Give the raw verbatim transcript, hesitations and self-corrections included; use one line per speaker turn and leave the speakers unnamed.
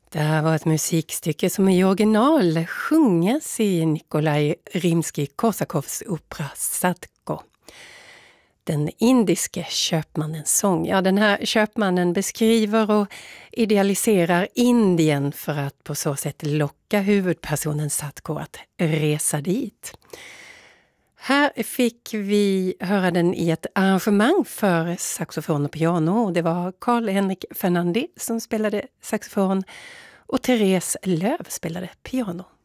Det här var ett musikstycke som i original sjunges i Nikolaj Rimskij-Korsakovs opera Sadko. Den indiske köpmannens sång. Ja, den här köpmannen beskriver och idealiserar Indien för att på så sätt locka huvudpersonen Sadko att resa dit. Här fick vi höra den i ett arrangemang för saxofon och piano. Det var Carl-Henrik Fernandi som spelade saxofon och Therese Löv spelade piano.